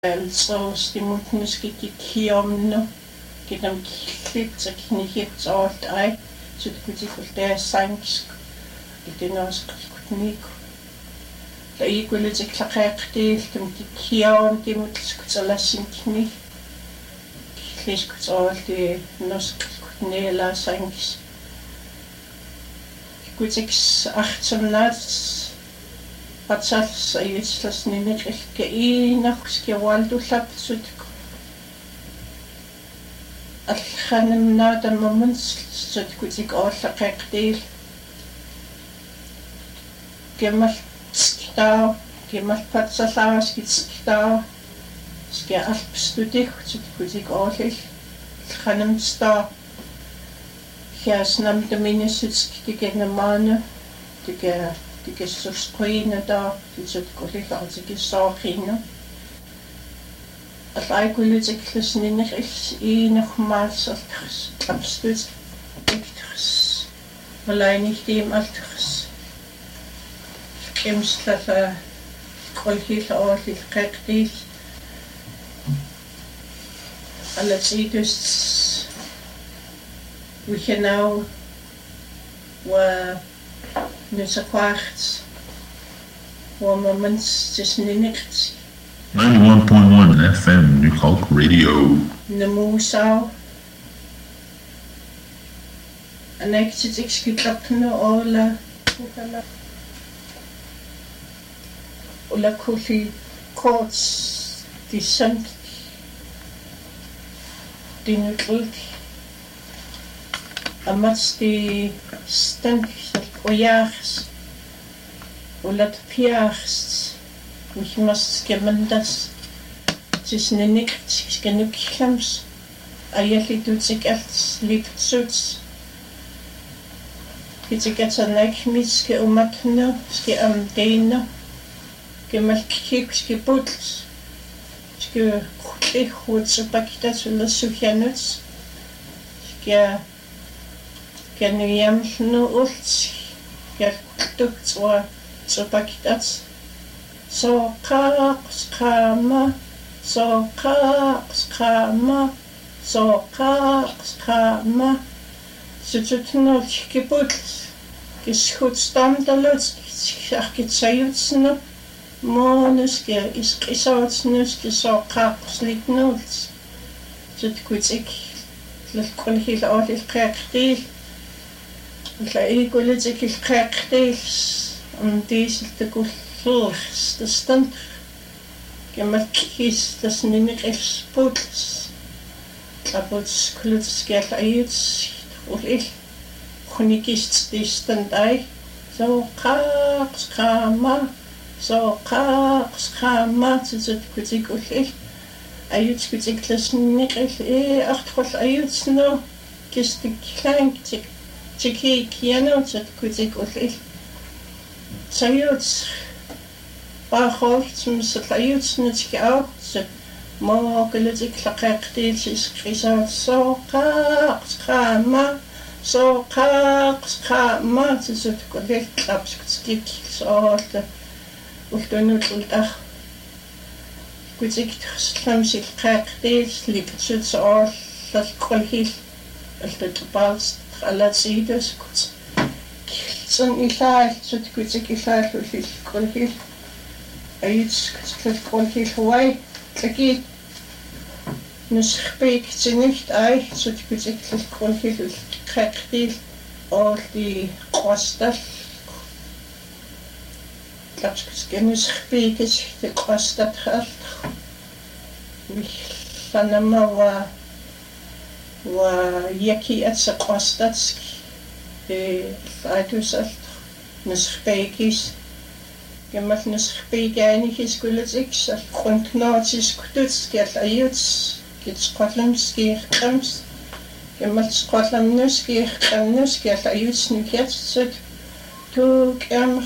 So stimulmuski kiomno kinam klipsa kinihits alt ai so difficulté sanks kitinos kutnik la igulle ze klaqaqtil tum kiom timutls kutsalassin kini klis kutsalti nos kutnela sanks kutix 18 Patsals ayutslas ninikilke inaqski waldullapsut alkhanimna dammunsut kutik orlaqeqtil kemal sta kemal patsalaaskitsta ske alpstudik kutik orlil alkhanimsta hiasnam diminisutski tigenamana tige sosqina da titsutkulilla artikissaarqinga allaikullutiklasninner iinermaalsertris tlapstut iktris malainihtiim altris imslala qolhilla orlil qeqtil alatsitus wichenau wa Nusakwachts moments just niks 91.1 FM New Hulk Radio. Namusau Annexit exkitlapno ola kofi courts descent dinutult amats die stank Ojaars, olat piaars, mich mas gemendas, tis ninik, genuklams, ayali dutsik als liptsuts, kitsikat sa laikmis ke umatna, ske amdena, gemalkik, ske butls, ske kutli hutsupakita sulla sufjanuts, ske genuyamnu ults, Tuktswa sopakitats so kama sututno kiputs kishutstamdaluts kichakitsayutsno monus ke iskisautsnus kisokaqslitnuts sutkutsik lkolhil awlil qaqtil La igulitik ilqaqtils dieseltakullers tastant kemalkis tasninikils putls taputs klutskial ayuts ulil khunikis distant ai so qaqama tsut kutik ulil ayuts kutik tasninikil artqol ayutsno kistik klanktik Chiki kiano zat kutik ulil sayuts bachholz muslayuts nutski auch zat mogelitik laqaqtil iskrisat soqaqama zat kulil tlapskik soorta ultunutultaq kutik tlamsil qaqtil liptsut soorlal kulhil altutpals alatsidos kuts son ilal sut kutik ilal ulil kulhil ayits kulhil huai tlaki nuskhpeik tinicht ai sut kutik kulhil qaqtil all die qostal tlapskiskenuskhpeik de qostat khal sanama ويكي أتسقوستاتسك فايتوسالت نسخبيكيس كما نسخبيكانيكيس كولتسكس الكونتناتيس كتوتس كيال أيوتس كيتسقوتلمس كيخقمس كما تسقوتلمنوس كيخقمنوس كيال أيوتس نكيتسد توكم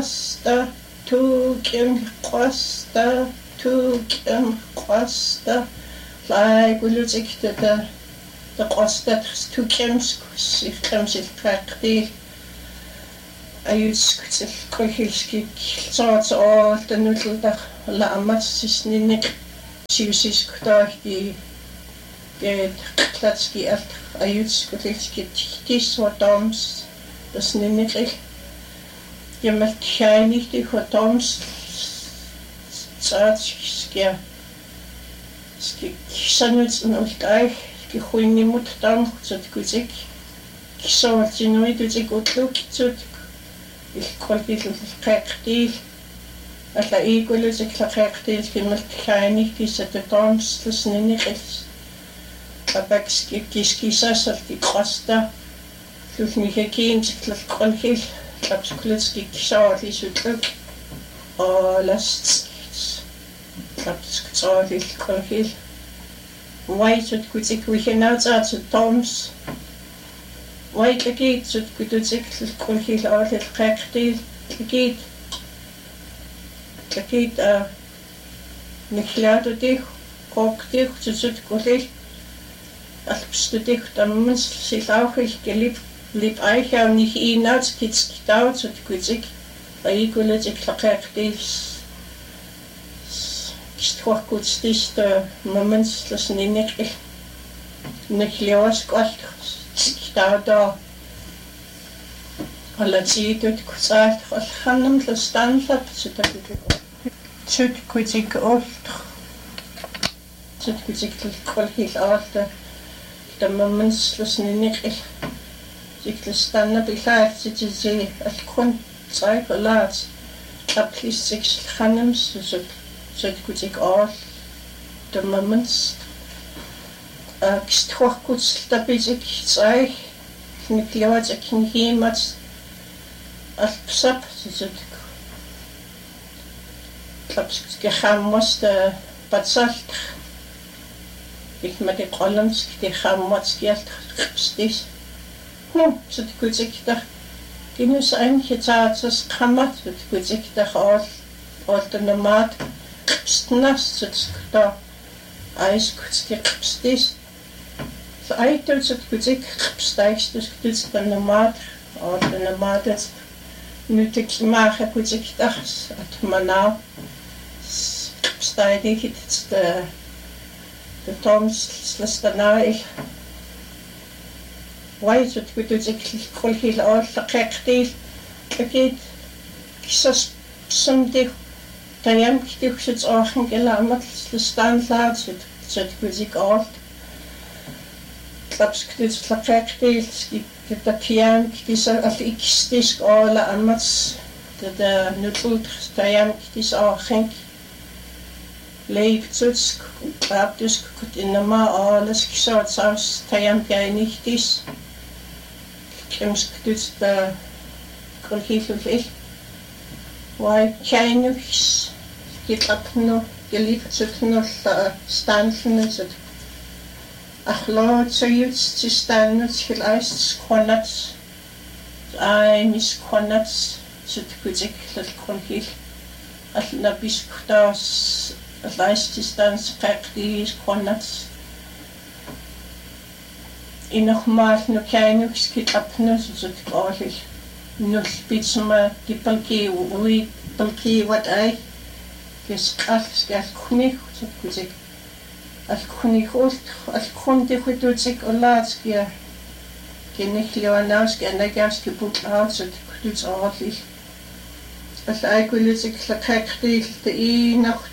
قواستا لا يقولوتك تتا تقوستات توكمس كيخقمس القاقديل ayutskutil kolhilskik soorts oortanulluta la ammatsisninnik tiusisk toahti get klatski alt ajutskulilski tiswatoms tasninniqil jamal tjainihti hotoms tsaatskiskia sanuts nultai kihuinnimut tam tsutkutik kisoortinuitutik utlukitsut ilqolkilulqeqtiil alla iikulusik laqeqtiil kimmaltjainihti satatoms tasninniqil apakski kiskisasarti qasta lulmihakiin tiklalqolkil lapskulitski kisaorlisutluk olast lapskutsoorlilqolkil waitutkutik wihinautsaatsuttoms waitlakitsutkututik lulqolkil aorlilqeqtiil lakit niklaatutih qoqtih susutkulil alpstutik tammens silauqil lip aihaunich iinauts kitskitautsutkutik aikulitik laqeqtiil kisthuarkutstis moments lasninniqil nikliawasqal kitauta alatsiitut kutsaalt allannam lastanlap sutkutik olt sutkutik lqolkil aorta moments lasninniqil siklistanna bilaatsi alkun tsaikolaat aplistik khannam sutkutik all the moments kisthuarkutstapitik tsai nikliawatak himat alpsap susutku klapskikhammost patsalt ikmati qollamsk tikhammatskialt qstis sutkutik kinus einhitaatsas qammat sutkutik oltanamat qstnas sutkta aiskutski qstis aitul sutkutik qstaistus tanamat oltanamat nutik maahakutik atmanaa qstaidikit the toms slastanai waitutkututik qolkil aorlaqeqtiil lakit kisas sumdik tayam kitiuksut orqankilaamat slastanlaatsut sutkutik aort tlapskutut laqeqtiil kitatiam kitisa ikistisk oola ammats tada nutlut tayam kitis orqank leiptutsk qaaptusk kut innama aalas kisootsaus tayam kainihtis krimskutut qolkilul wai kainux kitlapnu geliptsutnu stanlnusut ахлоотсаюц тистаннут хилаис қонат айнис қонат сутгутик лалқонхил алнапискутаас лайс тистанс қеқдис қонат инохмаал нукайнукс китлапнус сутгоолил нулпитсма кипалки уи палки wat ай кисқал скалхуних сутгутик alkunihult alkundihututик olaatski kinnigliuanausski anagaavski putlaatsut kututsoorlil allaikulitik laqeqtiil iinort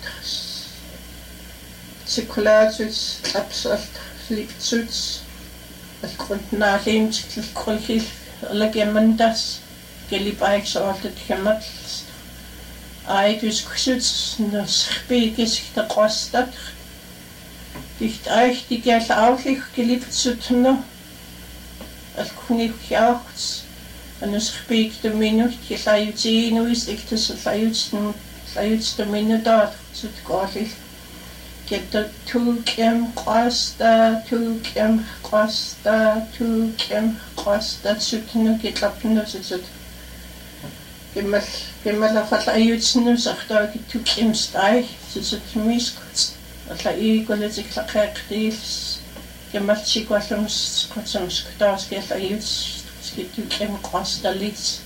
sikulaatsut lapsalt liptsut alkuntnaaliimtik lqolkil alagiamandas kelipaiksooorlut hammat aituskusut nosrpiikisk taqostat dicht euch die gleich auflich geliebt zu tun, als König jauchzt, und es spiegt der Minut, die Sayutzino ist, ich das Sayutz der Minut dort, so gleich. Geht der Tukem Costa, zu tun, geht ab und so. Gemal auf alle Ayutzino, sagt er, die Tukem Steich, so mich kurz. Alla iikulitik laqeqtiil gemaltsikuallums kutsamskutaarski alla iutsskitukem qastallits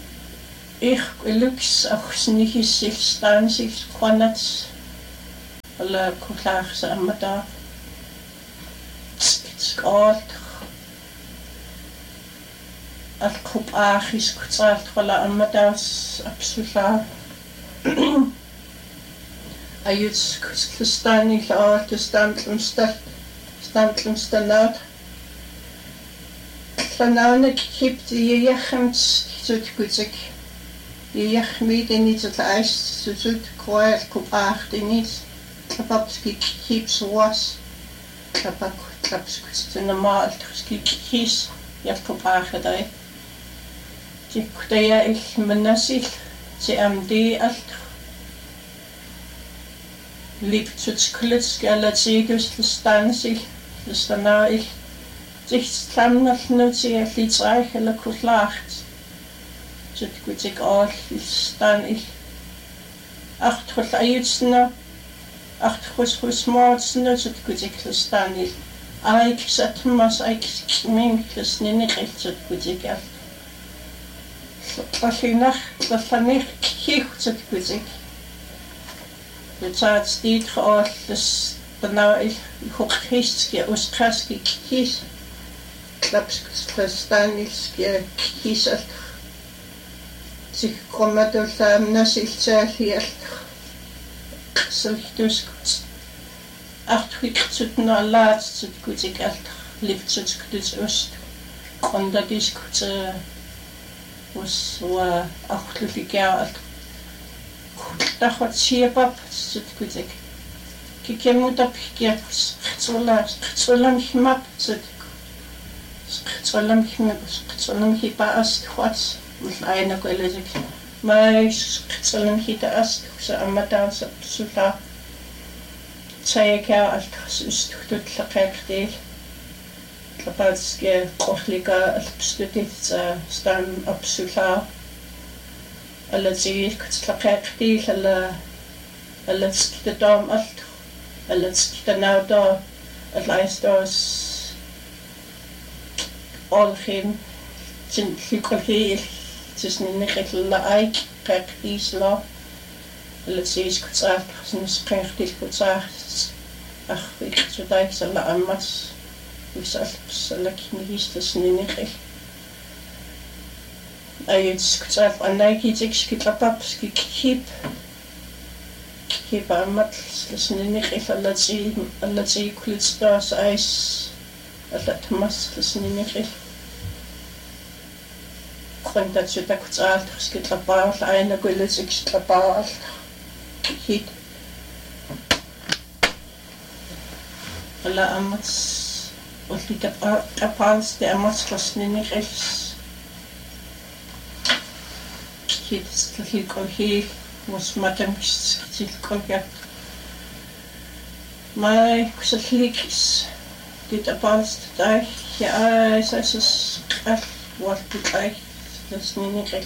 ilux auxnihissil staansil qanats alla kullaarsa ammata skalt alqup aachis kutsaartqala ammataas apsulla ayuts kustani la standlumstanaat Lananek gibt jechend zut gutsik jech mit in it eis zut kroel kupacht in it kapapski keeps was kapak kapskus normal skis ja kupacht dai die kutaya ich menasil CMD alt liegt zut klits galatsigus stansi stana ich sich stamnalnu sie flitsreich eller kuslacht zut gutik all stan ich acht hol ayutsna acht husmotsna zut gutik stan ich ay satmas ay min ksnini zut gutik al fashinach fasanich kich zut gutik zut stit all das danach ich hochhistski ostraski kich Klapskustastanilskia kisalt sikkomatulsaamnasilsaalialt sultuskuts artwiktsutnalaatsit kutikalt liptsutskutits ust qondakiskuts uswa artlufigaalt kuttahotsiapap sutkutik kikemutapkiaks qtsulam himap Solam hipa ast khwats ayna ko elejik mai solam hita ast sa amata sa suta tsayaka alt stutut laqaqtil lapatske qohlika alpstutit stan absula alati laqaqtil ala stidam alt ala stidanauda alaistos all him sin likolhi tisnin khitla aik qaqisla letsis kutsaat sinus qaqtil kutsaat ach ik sudai sala ammas wisal salakni histasnin khil ayits kutsaat anaki tikskitapap skikip amat snin khil alati kulitstas ais alatmas snin khil Quanta ciuta kutsaalt skitlapaaral aina kuilutsikslapaaral hit alla amats ullita tapaals te amats klasnini khils hit stilkolhi mus matam stilkolga mai kusaliks dit tapaals tai ja sas wat tai das nini khil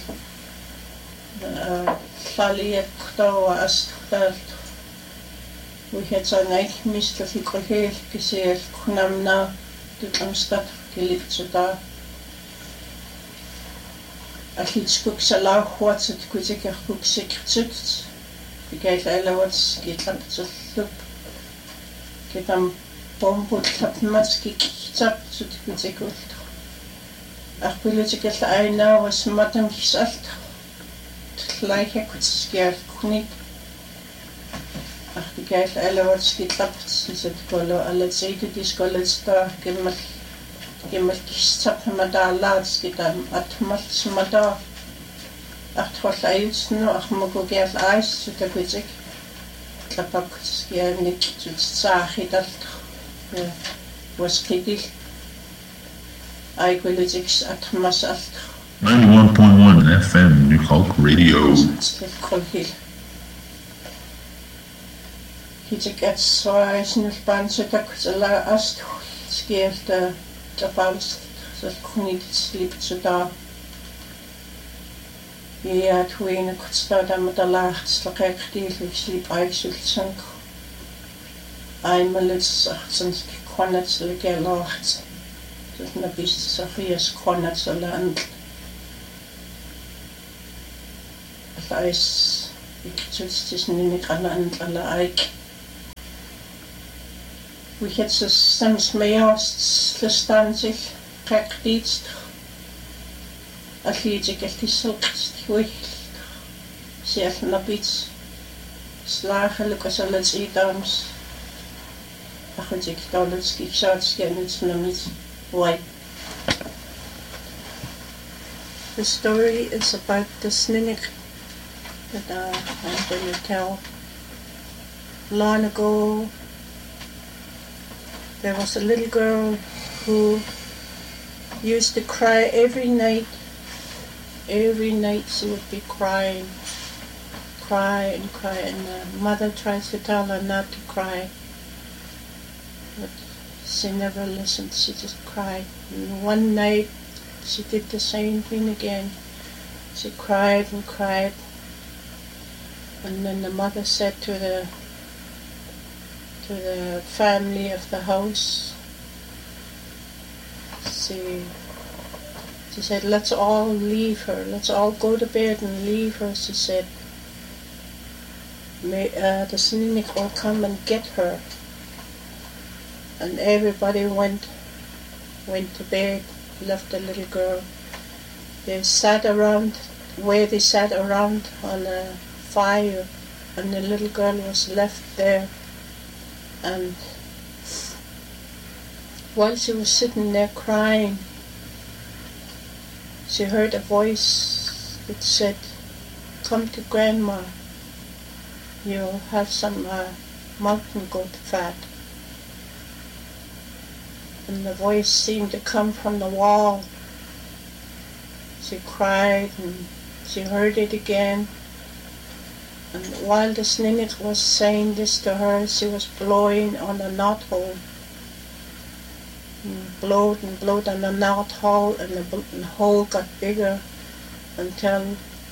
faliet khtawa astalt we het so neig mist of ikrohel gesehen kunamna dit amstad gelift so da achitskuk sala khwatset kuzik khuk sektsut geil alawats getlap tsup ketam bombo tapmatski kitsap sut kuzik Arpolitical aina was matam kisalt gleiche kutskia kunik geil alawats getlap sut kolo alatseite diskolsta gemal kitsap madalats getam atmal smada achtwal ayutsno achmogo geal ais sut kuzik klapap kutskia nik sut saahidalt was kidil I will exist at myself. 91.1 FM New Hulk Radio. He gets so I sniff bands with a la ast scared the bounce that couldn't sleep to da. Yeah, tween could start with the last like I could sleep I should sink. I'm a little since Quannets like a lot. Das na bis Sophias Konat so land. Das ist nicht an alle Eik. we had so soms meast sich praktisch alliitik altisselqist huil sialnapits slaahallukasalats iitaams achutik taulatski saatskianitsnamits wai. The story is about the Sninnik that I'm going to tell. Long ago, there was a little girl who used to cry every night. Every night she would be crying, cry and cry, and the mother tries to tell her not to cry, but she never listened. She just cried. And one night she did the same thing again. She cried and cried, and then the mother said to the family of the house, she said, let's all leave her, let's all go to bed and leave her. She said, the Sninnik will come and get her. And everybody went to bed, left the little girl. They sat around where they sat around on a fire, and the little girl was left there. And while she was sitting there crying, she heard a voice that said, come to Grandma, you'll have some mountain goat fat. And the voice seemed to come from the wall. She cried and she heard it again. And while the Sninnik was saying this to her, she was blowing on a knothole. And blowed on the knothole, and the hole got bigger until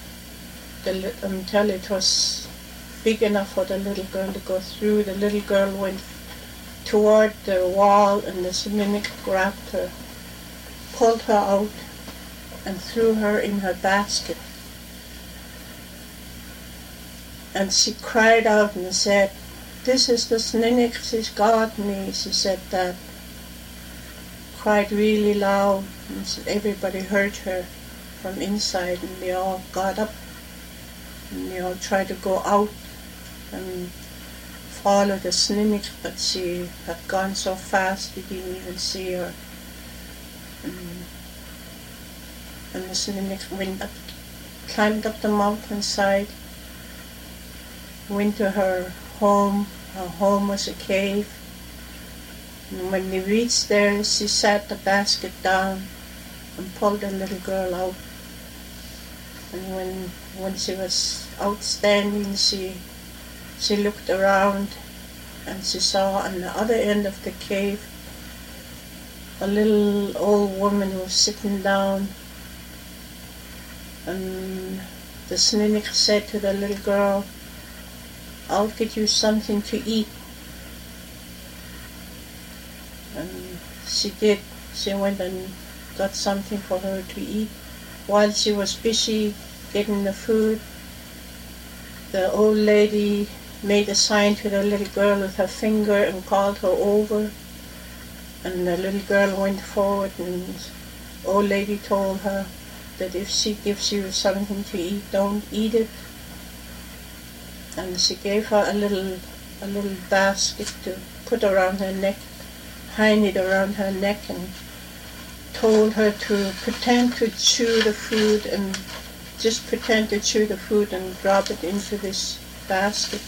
it was big enough for the little girl to go through. The little girl went toward the wall, and the Sninnik grabbed her, pulled her out, and threw her in her basket. And she cried out and said, this is the Sninnik, she's got me. She said that, cried really loud, and everybody heard her from inside, and they all got up, and they all tried to go out and follow the Sninnik, but she had gone so fast they didn't even see her. And the Sninnik climbed up the mountainside, went to her home. Her home was a cave. And when they reached there, she sat the basket down and pulled the little girl out. And when she was outstanding, she looked around, and she saw on the other end of the cave a little old woman who was sitting down. And the Sninnik said to the little girl, I'll get you something to eat. And she did. She went and got something for her to eat. While she was busy getting the food, the old lady made a sign to the little girl with her finger and called her over. And the little girl went forward, and the old lady told her that if she gives you something to eat, don't eat it. And she gave her a little basket to put around her neck, hang it around her neck, and told her to pretend to chew the food, and just pretend to chew the food and drop it into this basket.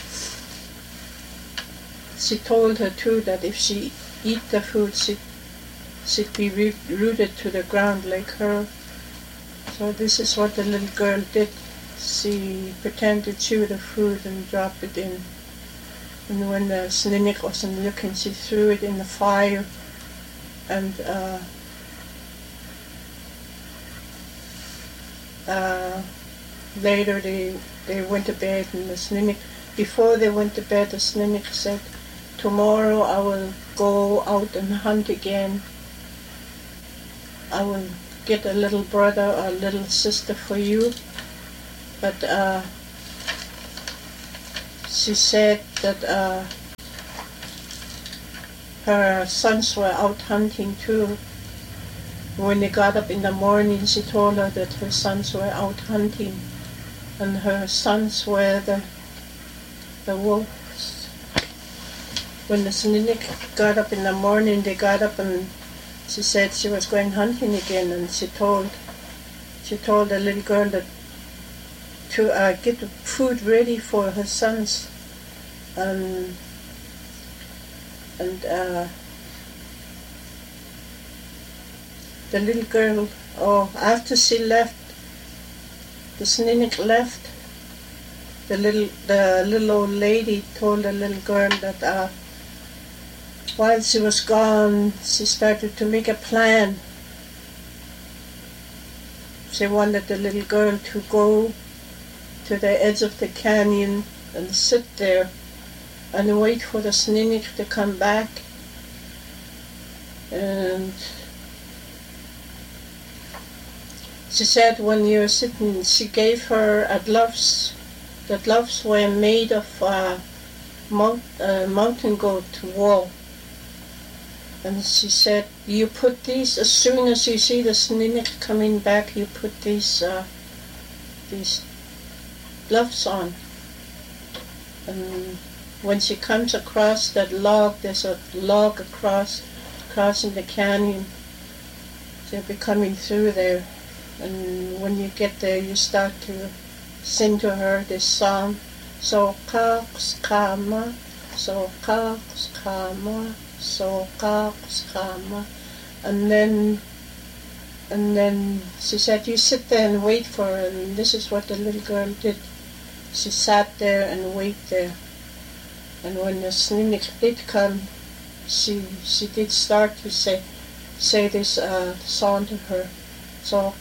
She told her too that if she eat the food, she'd be rooted to the ground like her. So this is what the little girl did. She pretended to chew the food and dropped it in. And when the Sninnik wasn't looking, she threw it in the fire. And later they went to bed, and the Sninnik, before they went to bed, the Sninnik said, tomorrow I will go out and hunt again. I will get a little brother or a little sister for you. But she said that her sons were out hunting too. When they got up in the morning, she told her that her sons were out hunting, and her sons were the wolves. When the Sninik got up in the morning, they got up and she said she was going hunting again, and she told the little girl that to get the food ready for her sons, and the little girl, after she left, the Sninik left, the little old lady told the little girl that while she was gone, she started to make a plan. She wanted the little girl to go to the edge of the canyon and sit there and wait for the Sninik to come back. And she said when you're sitting, she gave her gloves. The gloves were made of mountain goat wool. And she said, you put these, as soon as you see the Sninik coming back, you put these gloves on. And when she comes across that log, there's a log crossing the canyon. They'll be coming through there. And when you get there, you start to sing to her this song. So kama, so kama, so kama. And then she said, you sit there and wait for her. And this is what the little girl did. She sat there and waited there. And when the Sninik did come, she did start to say this song to her. So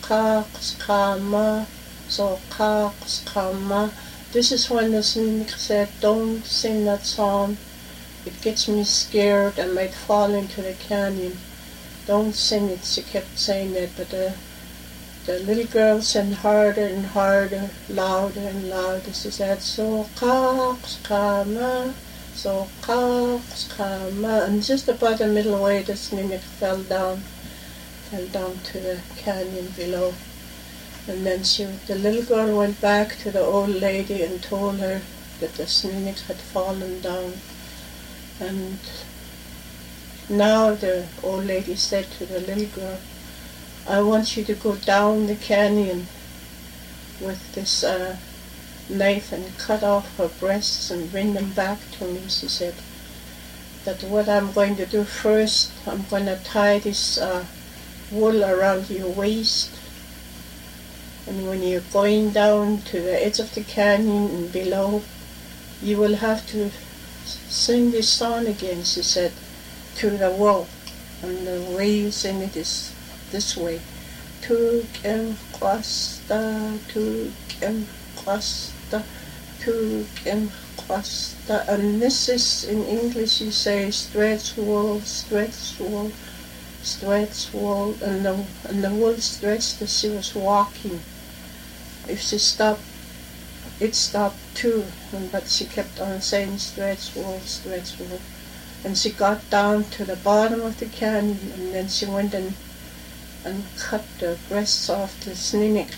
kama, so kama. This is when the Sninik said, don't sing that song. It gets me scared. I might fall into the canyon. Don't sing it. She kept saying that, but the little girl sang harder and harder, louder and louder. She said, so kama, so kama. And just about the middle way, the Sninik fell down to the canyon below. And then the little girl went back to the old lady and told her that the Sninik had fallen down. And now the old lady said to the little girl, I want you to go down the canyon with this knife and cut off her breasts and bring them back to me. She said that what I'm going to do first, I'm going to tie this wool around your waist, and when you're going down to the edge of the canyon and below, you will have to sing this song again, she said, to the wool. And the way you sing it is this way. Tukem kwasta, tukem kwasta, tukem kwasta. And this is, in English you say, stretch wool, stretch wool, stretch wool. And the wool stretched as she was walking. If she stopped, it stopped too. But she kept on saying, stretch wool, stretch wool. And she got down to the bottom of the canyon, and then she went and cut the breasts off the Sninik.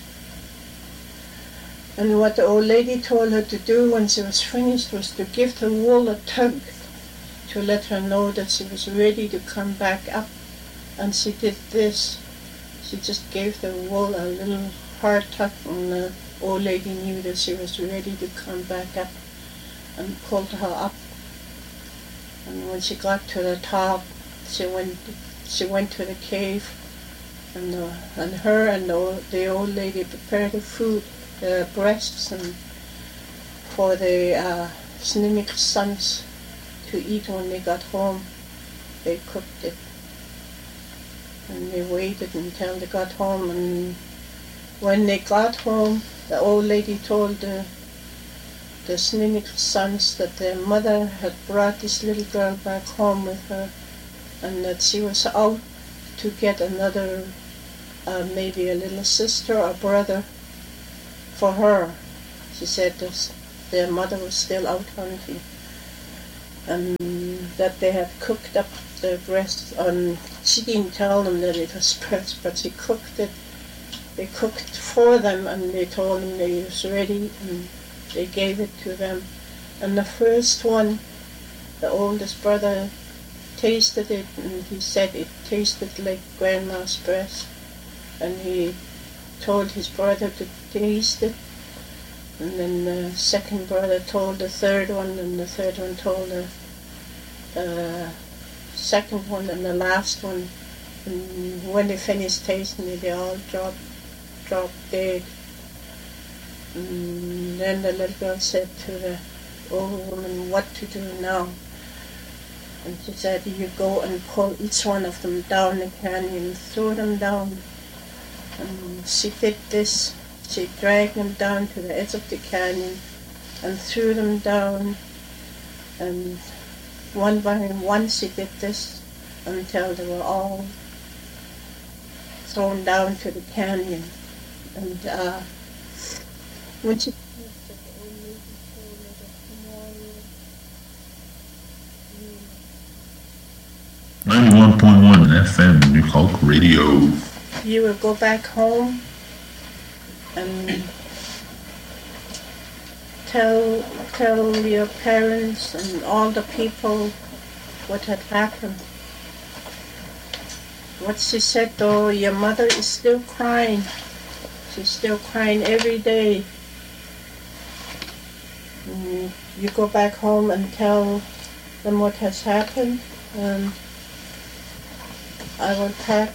And what the old lady told her to do when she was finished was to give the wool a tug to let her know that she was ready to come back up. And she did this. She just gave the wool a little hard tug, and the old lady knew that she was ready to come back up, and pulled her up. And when she got to the top, she went to the cave, and her and the old lady prepared the food, the breasts, and for the Sninik sons to eat when they got home. They cooked it, and they waited until they got home. And when they got home, the old lady told the Sninik sons that their mother had brought this little girl back home with her, and that she was out to get another, maybe a little sister or brother for her. She said their mother was still out hunting, and that they had cooked up the breast. She didn't tell them that it was breast, but she cooked it. They cooked for them, and they told them it was ready, and they gave it to them. And the first one, the oldest brother, tasted it, and he said it tasted like Grandma's breast. And he told his brother to taste it. And then the second brother told the third one, and the third one told the second one, and the last one. And when they finished tasting it, they all dropped dead. And then the little girl said to the old woman, "What to do now?" And she said, "You go and pull each one of them down the canyon, throw them down." And she did this. She dragged them down to the edge of the canyon and threw them down. And one by one she did this until they were all thrown down to the canyon. And when she finished it, the old lady told her that tomorrow 91.1 FM New Hulk Radio. you will go back home and tell your parents and all the people what had happened. What she said though, your mother is still crying. She's still crying every day. And you go back home and tell them what has happened, and I will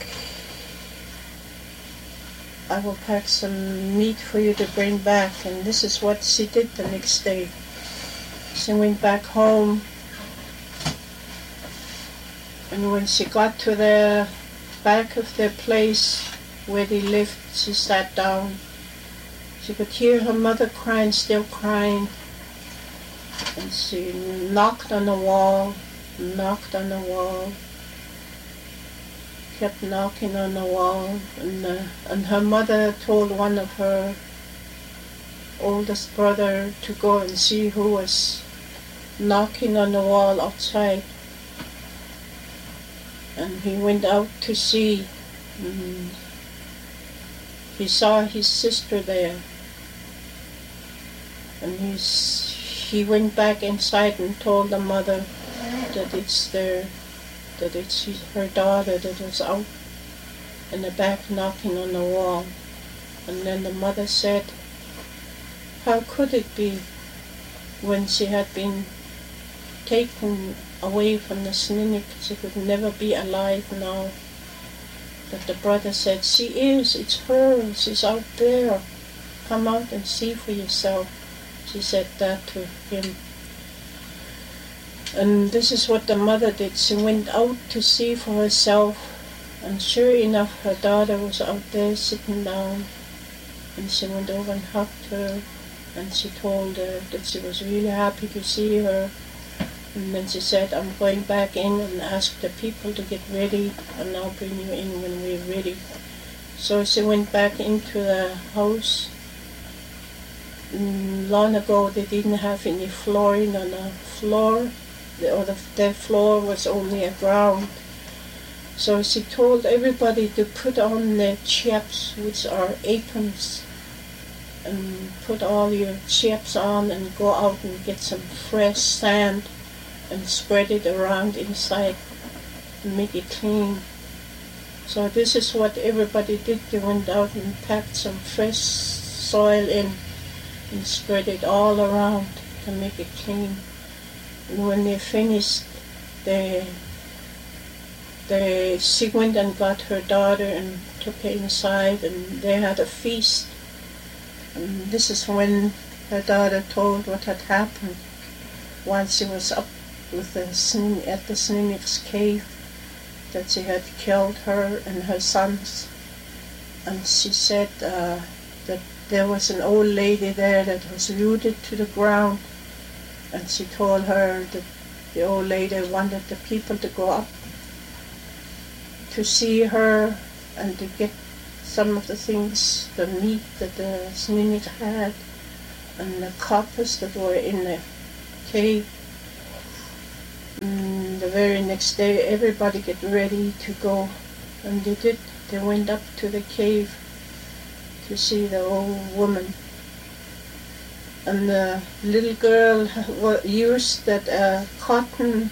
pack some meat for you to bring back. And this is what she did the next day. She went back home, and when she got to the back of their place where they lived, she sat down. She could hear her mother crying, still crying. And she knocked on the wall, kept knocking on the wall, and her mother told one of her oldest brother to go and see who was knocking on the wall outside. And he went out to see, and he saw his sister there. And he went back inside and told the mother that it's her daughter that was out in the back knocking on the wall. And then the mother said, how could it be when she had been taken away from the Snuneymuxw, she could never be alive now? But the brother said, it's her, she's out there. Come out and see for yourself. She said that to him. And this is what the mother did. She went out to see for herself, and sure enough, her daughter was out there sitting down. And she went over and hugged her, and she told her that she was really happy to see her. And then she said, I'm going back in and ask the people to get ready, and I'll bring you in when we're ready. So she went back into the house. Long ago they didn't have any flooring on the floor. The floor was only a ground. So she told everybody to put on their chaps, which are aprons, and put all your chaps on and go out and get some fresh sand and spread it around inside and make it clean. So this is what everybody did. They went out and packed some fresh soil in and spread it all around to make it clean. And when they finished, she went and got her daughter and took her inside, and they had a feast. And this is when her daughter told what had happened while she was up with at the Snuneymuxw cave, that she had killed her and her sons. And she said that there was an old lady there that was rooted to the ground, and she told her that the old lady wanted the people to go up to see her and to get some of the things, the meat that the Snuneymuxw had, and the coppers that were in the cave. The the very next day, everybody get ready to go. And they did. They went up to the cave to see the old woman. And the little girl used that cotton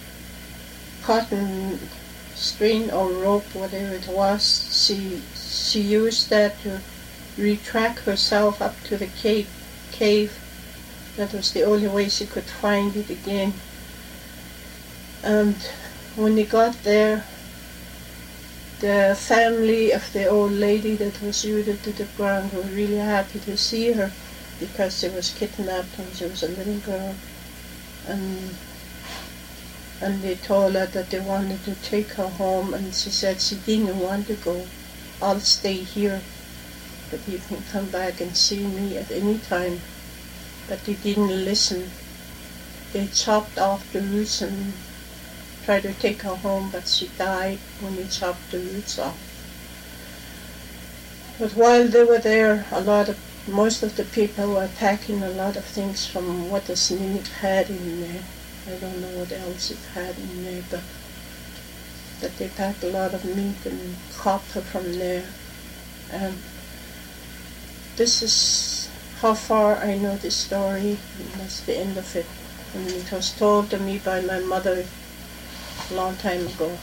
string or rope, whatever it was. She used that to retract herself up to the cave. That was the only way she could find it again. And when they got there, the family of the old lady that was rooted to the ground were really happy to see her, because she was kidnapped when she was a little girl. And they told her that they wanted to take her home, and she said she didn't want to go. I'll stay here, but you can come back and see me at any time. But they didn't listen. They chopped off the roots and tried to take her home, but she died when they chopped the roots off. But while they were there, most of the people were packing a lot of things from what the Sininik had in there. I don't know what else it had in there, but that they packed a lot of meat and copper from there. And this is how far I know this story, and that's the end of it. And it was told to me by my mother a long time ago.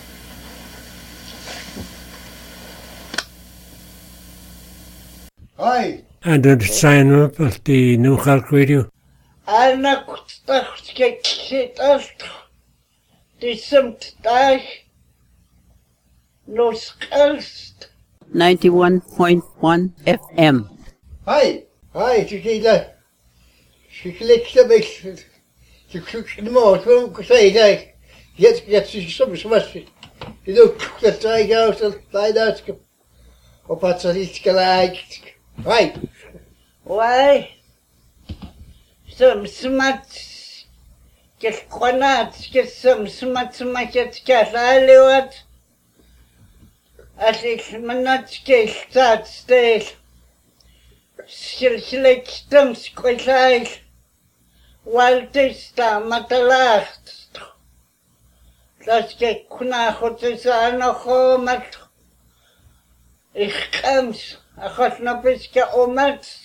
Hi. And then sign up at the New Cork Radio. Anna dacht ik zit echt. Die somt daar. Nos kerst. 91.1 FM. Hi. Hi, ze zei dat. Ze klikt een beetje. Ze klikt de moot. Waarom zei dat? Jetzt ze soms was. Je doet dat 2000, 2000. Op had ze iets gelijk. Hi. Why? Some smart get qanat get some smart get galaliwat. As ik manat get that state. Silk stem squilai. Waltista matalacht. Das get kuna hotzana homat. Ich kams. Achos na biske omat.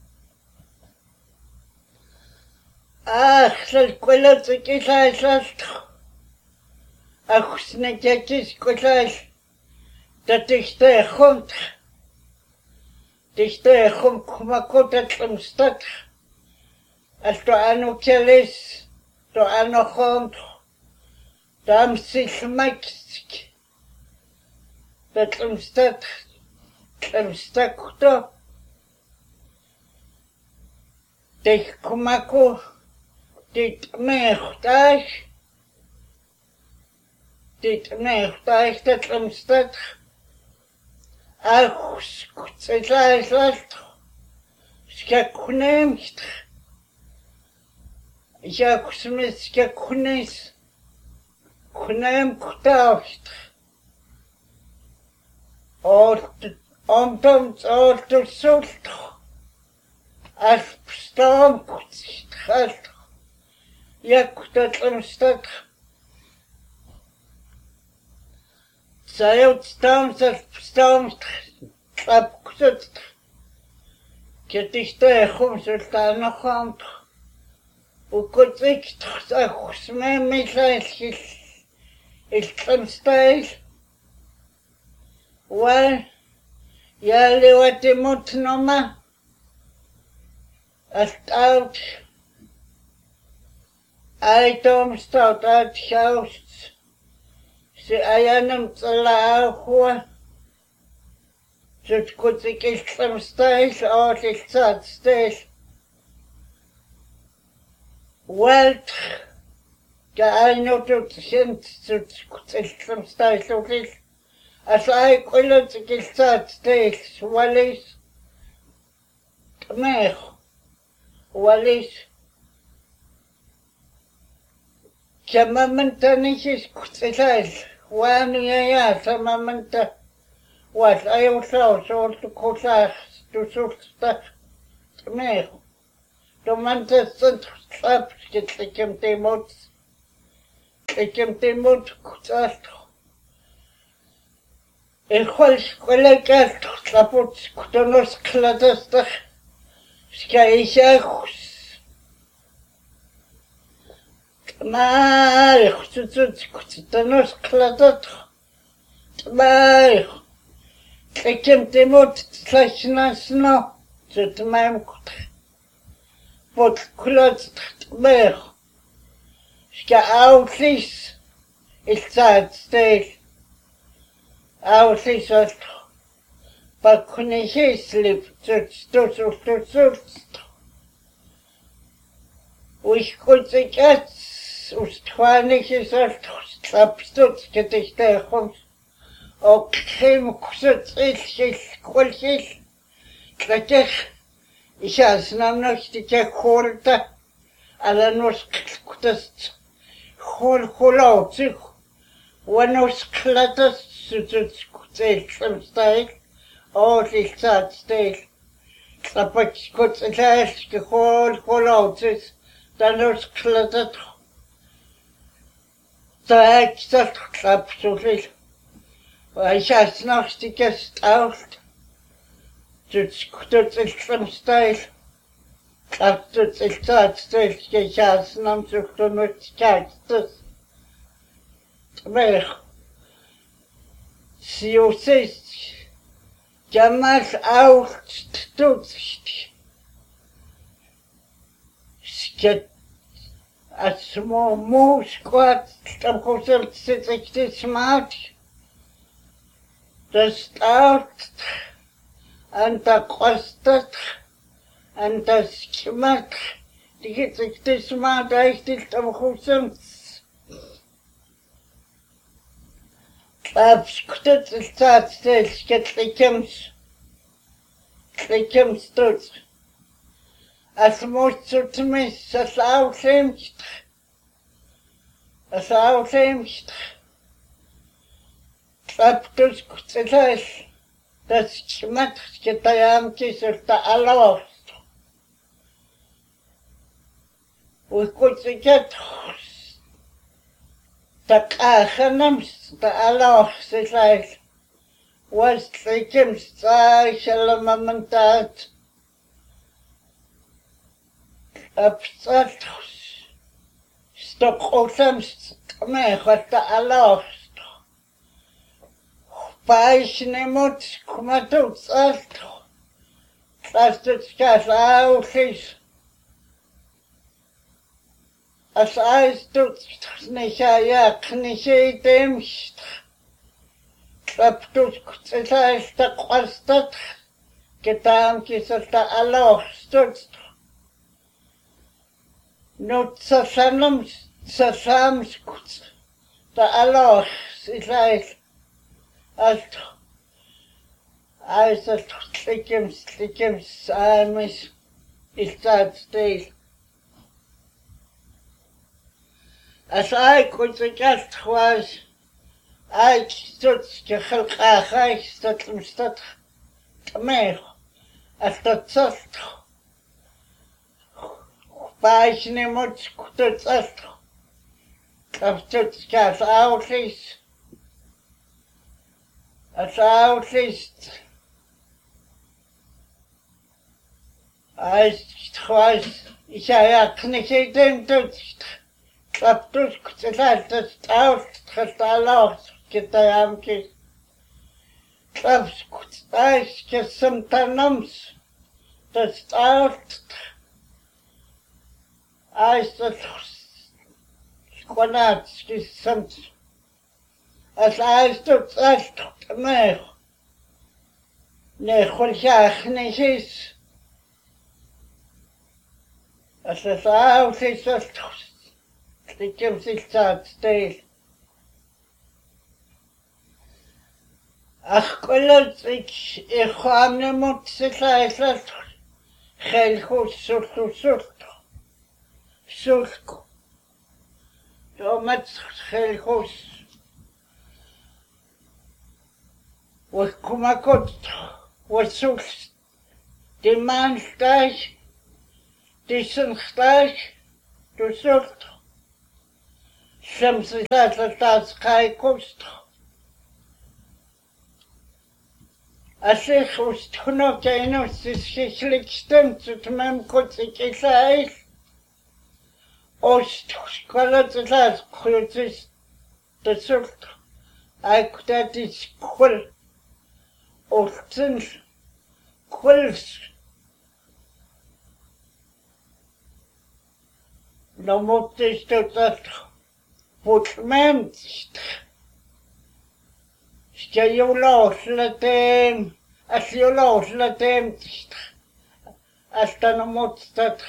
Ach, das kwelot ik last. Ach, snetjes kwelai. Dat is de grond. Dit de grond kumakot het stad. Als to ano kelis, to ano grond. Dam zich maksk. Dat stad. Stakto. Dit kumako. Dit meegtuig. Dit meegtuig dat stad. Ach, skutselai last. Skakunemt. Jak smis skakunis. Kunem kutaucht. Omtoms ortosult. Als bestamkut gaat. Jak dat stad. Zij ontstaat als bestamd. Klapkut. Gedicht sultan nog aan. Hoe goed ik toch smee meisjes. Ik kan stijl. Wel. Ja, leeuwat de moet noma. Als het oud. Eitom staat uit geust. Ze ayanem tsala hoor. Zet goed ik is van stijl, als ik zat stijl. Welt. Ja, no tot sint, zet goed ik van stijl, zo is. Als ik willen ik is zat stijl, wel is. Meer. Wel is. Samamanta niet kutselal. Wanneer ja, samamanta. Wat ayaw zo te kosa, te zoeksta. Meer. De mensen zijn slap, ik hem te mot. Ekemtemot kutsalto. Kollegalto tlaput kutonos kladasta. Skaishachus. Tmar kutonos kladato. Tmar. Ekemtemot tlachnasno. Tmam kut. Pot klad tmar. Ska outlis iltsaatsteil outlis alt pakunihislip tutsutututut uiskutsikats ustvaanihisalt tlapstut ketihtehum okkim kusutsilsil kulsil tlateh isasnamnostikehulta alanuskutast Hulautzig, Wanos Clatters, Sutskutsel, all this sad state. Klapach cuts a lash, the whole Hulautzis, Danos Clattered. The extra clap so little. I shall not stick out. Sutskutsel style. Klappt ich tatsächlich gejassen zu Möglichkeiten. Aber sie ist damals auch stutzig. Es geht als Musquat, am Kussel sich das Mat. Das dauert an der Kostet. En dat smaakt, die gaat zich de smaak echt am Husens. Abskuttet is dat steeds geklikkums doet. Als moet zo tenminste, als uitleemst. Als uitleemst. Abskuttet is dat smaakt, getayamtjes of de Allah. Uikutsikет tak ahanams ta Allah silail was tlikim sa shalamamantat absaltos stokosams me khata Allah paishnemot kumatot salto tastet kasausis Als eis doet niet ja knisje demst. Klap doet het eis dat kwastat. Gedaan kies het de Allah stoot. Not sasams kut. De Allah is eis. Als het slikims samis is dat stil. Als ik kutsikast was, ik stond gegelkaag, ik stond hem stad mee. Als dat zat, baas niet moet kut zat. Dat stond als oud is. Als oud is. Als was, ik zei ja, knik ik denk dat. Klaptus kutselatas taust khatalos kitayamki klaps kutsais kesamtanams tas taust aistas kwanats kisamt as aistas aistas me ne khulshakh nishis as aistas Klikken zich dat stil. Ach, kollet ik ga niet moeten zeggen. Geen goed zoek. Zoek. Ja, met geen goed. Wat kom ik uit? Wat zoekt? Die man staat. Die zijn staat. Du zoekt. Шамсилааллаасқаикуст Асихустхунокаинуссисхикликстэн тутмамкутикилаил Остхкалатилаас кхутис тасулт айктатис кхул Олтэн кхулс Номоттистат путмент Скайулоослатем асиулоослатем астаномоттат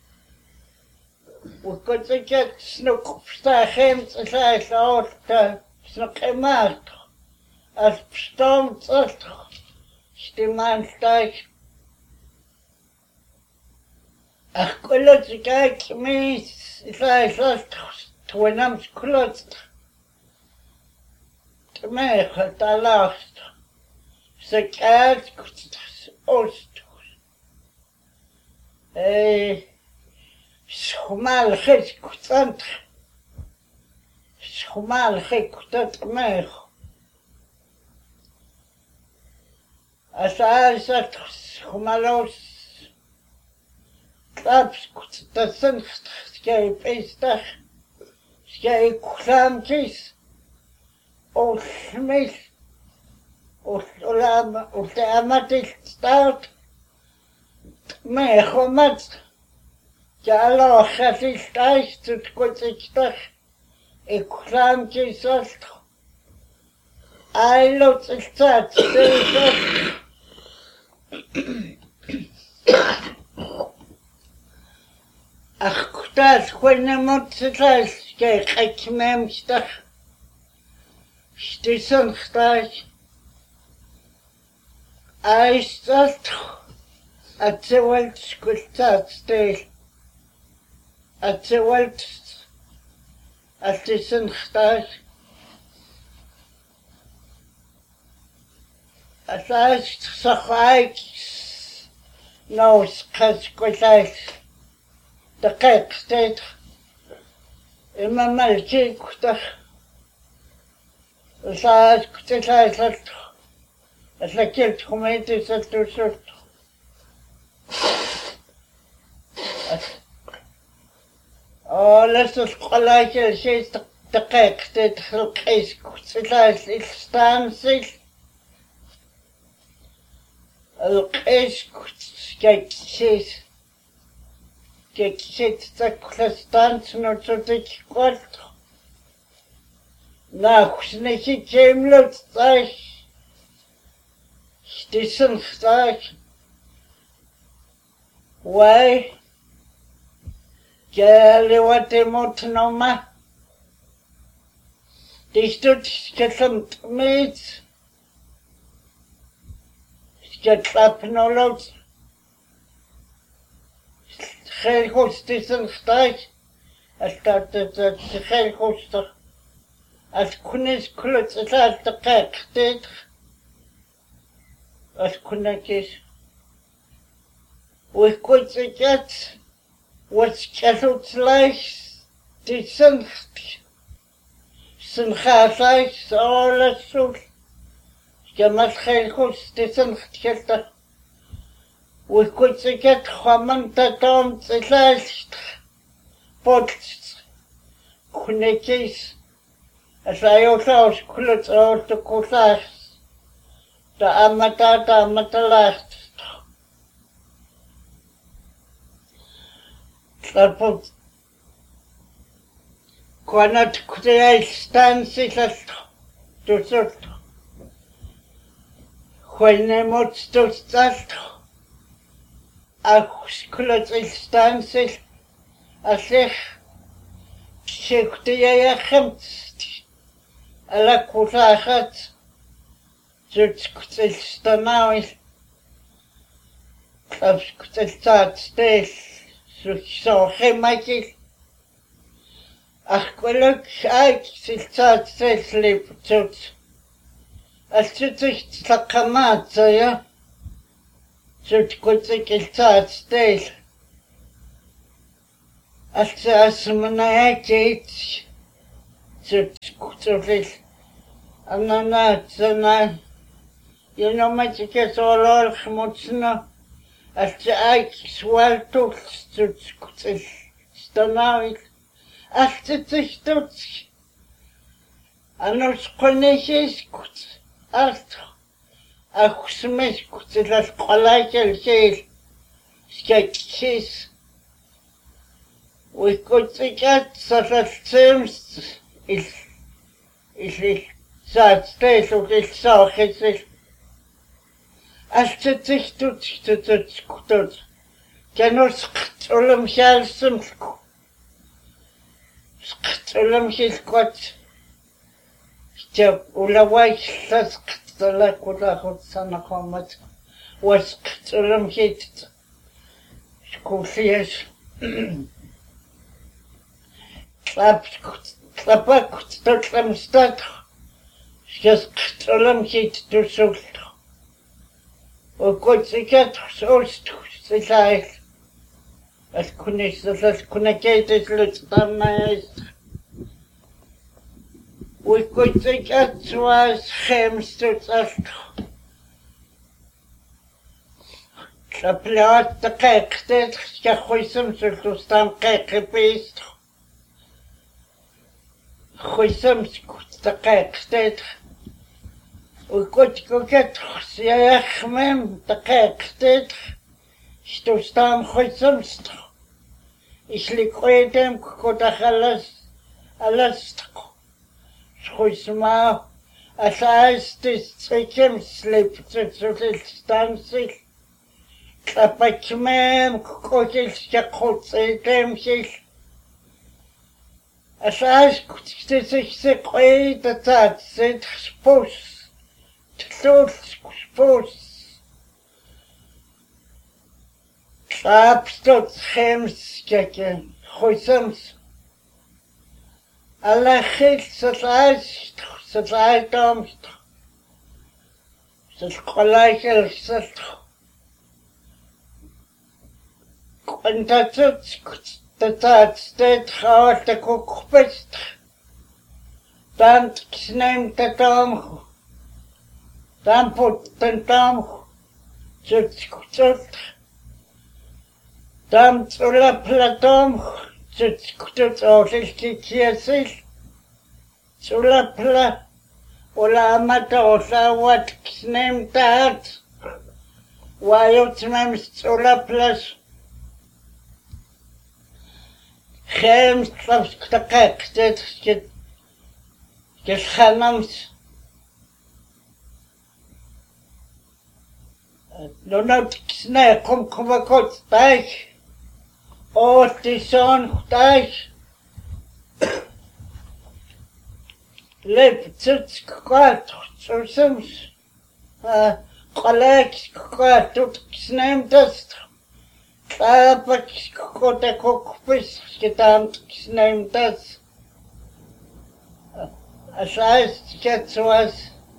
Ukoteket snukstachem tsailorta snukemaat as stomtsat stimanstag Akkolotsikak mis tsailort twenam sklot Tmech talast sekat ost Schmal gekkutant. Schmal gekkutant meer. Asaalsat schmalos. Klapskut dat zijn skei peestag. Skei klamkis. Osmis. Oslamatis staat. Meegomat. Jalo khasistais tutkutiktas eklamkisast Ailot istat Akhtas khwenemotsitas ke khakmemstas Stisen khtas Aistat atsewalt skultat stel Atsewalt Atisen khtas Asas sakhaik Nos khaskulais Daqiq stet Imamalki kutas Asas kutasat Aslakil khumaytisat tusut لست القلاية شيء دقيق تدخل قيس كتلاس الستانسل القيس كيكسيت تاكل ستانس نوتوتك قلت ناكوش نكي كيملو تطاش شتيسن خطاش واي Kelewate motnoma. Distut sketlamt mit. Sketlapnolot. Gelgostisen stag. Astartet gelgoster. As kunis kluts as de kaktet. As kunakis. We could get What's kettled like the sun like all a suit. Gamashelhus the sun kelter. We could get Hamanta Tom the last pots Kunekis as I also could all the Kosas. The Amatata last. Quanat create stances as to sort. When they must to start, a skullet stances as if she could hemt a la kusahat, such could stand of could start stays. So Michael Achqueluk I sit sleep tooth. As to take the command, ya. Should could take a start stays. As maniacate Tutskutulil. Ananatsana. Yenomatikasolo Mutsno. Altaik swaltul tutskutil. Stanavil. Altitistutsk. Anuskonesiskut. Alt. Akhsmeskut las qalakel sil. Skaksis. We could take out such a terms is sad state of this sock is as to take to cannot scullum shall some scullum his quat step ula white sask the like what I got son of combat was scullum hit school fears. Klapakut stotlam stat. Just stolam hit to sult. O kotsikat solst silai. As connected lutstamais. We kotsikat was hemstut alt. Klaplat the kaktet, Yahoism sultustam kakepist. Хуйсам такэктэт. Укотикокет сяхмем такэктэт. Что стам хуйсамст. Если коетем котахалас аластко. Хуйсма асаистис цекем слеп цецутил станцил. Капачмем котил сякоцетем сил. Asas kutsikse kwei dat zit spos. Tlot spos. Klapstot chems keke. Khoisams. Alla khil satlais dom. Sat kolakel sat. Kontatsut dat steed gaat de koekpist. Dan neemt de dam. Dan put de dam. Zut. Dan zullen platom. Zut oorlijk kiesil. Zullen pla. Ola amatosa wat neemt dat. Wajot mem zullen plas. Geen slapstakek, dit genams. Donat snel, kom kort, dag. Die zon, dag. Leef, zit kwart, zo soms. Gelijk, kwart, doet snel dat. Klappak kota kokpis gedammt neemt das. Als jetzt was.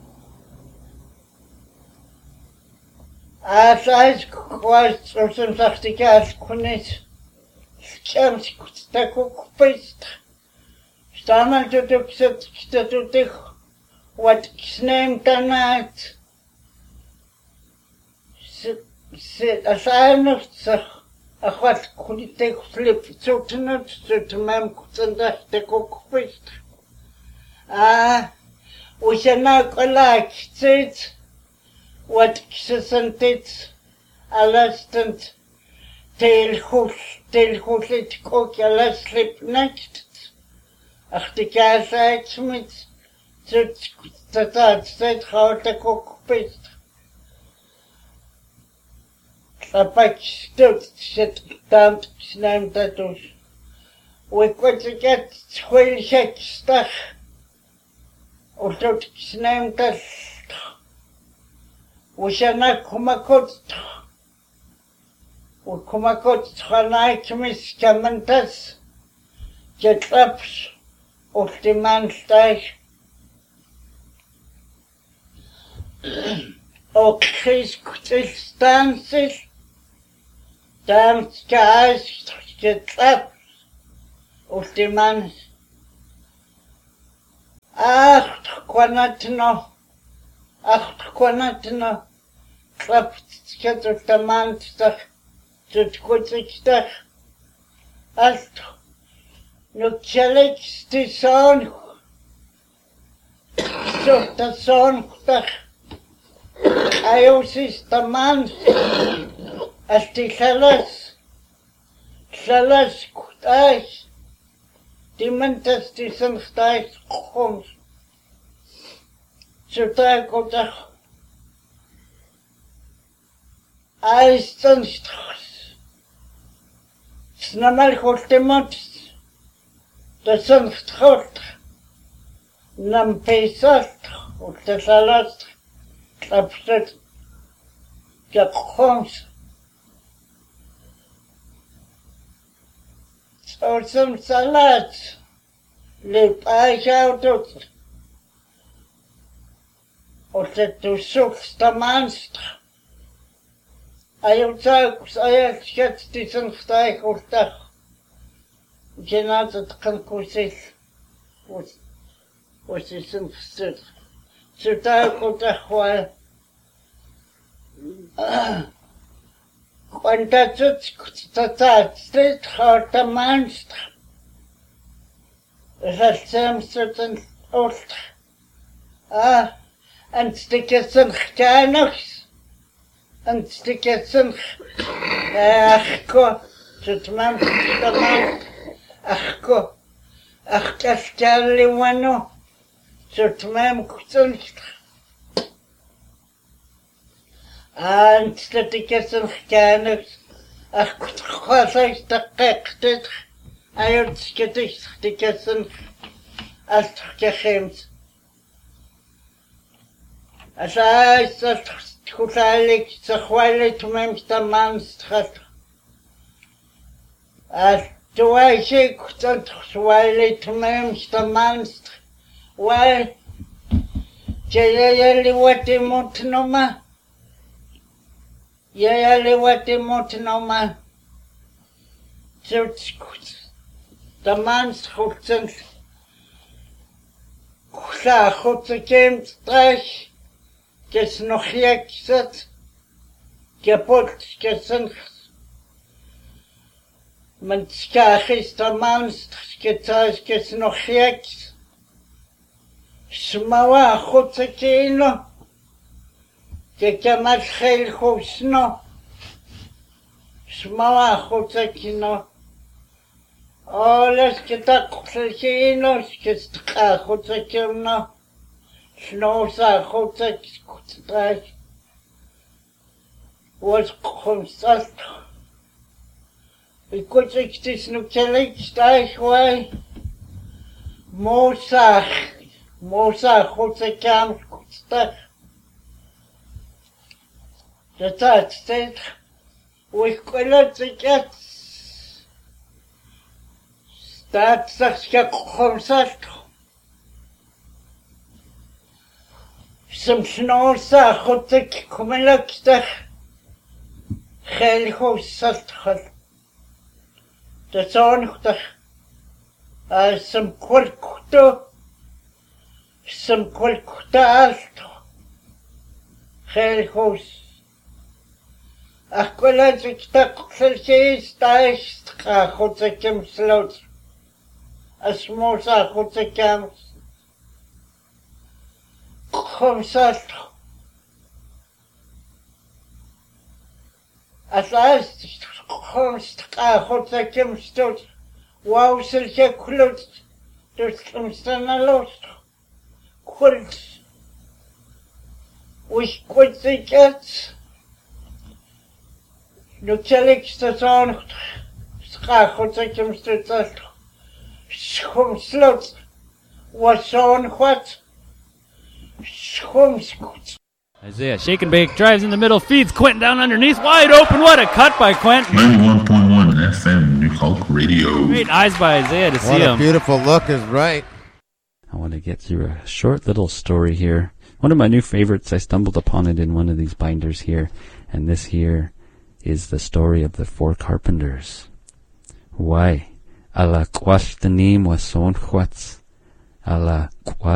Als was zum sagte ich als kunnis. Schems kota kokpis. Stammen du du dich. What neemt danach. Sit aside Ахват кулите хлеб цутнут цутмам куцанда текокпист. Ушана колак цит вот ксентит аластент телхулит кокяла слепнакт. Ах ти казац mit цут цит хаут текокпист. Apachtot set damp snaam tatus. We kwatzikat schwelchek stach. Otot snaam tas. We shana kumakot. We kumakot chanaik mis kamantas. Jetlaps. Optiman stach. Okris kutil stansil. Damn guys, get up. Of the man Quanatno, Quanatno, Klapskets of the monster, to Kutzikstach, Alt, Nuchelix, the son, so the son, Iosis, the man, as the Salas, Kutais, Dementus, the Sunstai's homes. So there go the Eisenstraß. Snamal Holtemont, the Sunstrot, Nampesast, or the Salas, Klapset, the homes. So some salads, lip I out of. Or that du suchst der Monster. Ich sage, jetzt diesen Steig und da. Genau, das kann kursiv. Was ist denn das? Zu Tag und da, weil. Und das ist der Monster. Das heißt, selbst den Ost. And stick it in Janux, and stick it in Achko, to the man, Achko, Achkastali Wano, to the man, and stick it in Janux, Achko, the cactus, I would stick it in Astrakhims. As I said, Kutalik, the Huali to Memster Manstrat. As do I say, Kutant, Huali to Memster Manstrat. Why? Jayali what the Montanoma? Yayali what the Montanoma? So it's good. The Manstrat. Kusa, Hutsa came strike. Gets noch jetzt, Geburt, gesenkt. Man skach ist der Monster, gets noch jetzt. Smawa, Hutzakino, Gekamat Hel Husno, Smawa, Hutzakino. Alles getakino, Skistka, Hutzakino. Snosa, Hutzak, Kutzak, was consult. We could take this nucleic style way. Mosa, Hutzakam, Kutzak. The third state, we could get start such a consult. Some snosa, Hutzak, Kumelakstach, Helho Saltchal. The son some Qualcuto, some Qualcuta Alto, Helhos. Aquelatic Taxis, Dice, Hutzakim Slot, a small Hutzakams. Salto. At last, Hutzakim stood. Wow, Silke Clut, there's Clemstana lost. Quilts. We quit the cats. Nuchelix the son, Hutzakim stood that. Schum slot was on what? Isaiah, shake and bake, drives in the middle, feeds Quentin down underneath, wide open, what a cut by Quentin. 91.1 FM, New Hulk Radio. Great eyes by Isaiah to see him. What a beautiful look is right. I want to get through a short little story here. One of my new favorites, I stumbled upon it in one of these binders here, and this here is the story of the Four Carpenters. Why? Ala quashtanim was son chwats. Ala